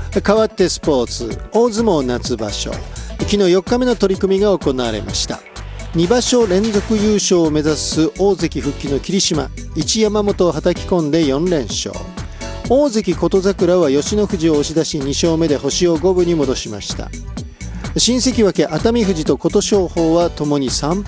変わってスポーツ、大相撲夏場所、昨日4日目の取り組みが行われました。2場所連続優勝を目指す大関復帰の霧島、一山本を叩き込んで4連勝。大関琴櫻は吉野富士を押し出し2勝目で星を五分に戻しました。新関脇熱海富士と琴勝峰はともに3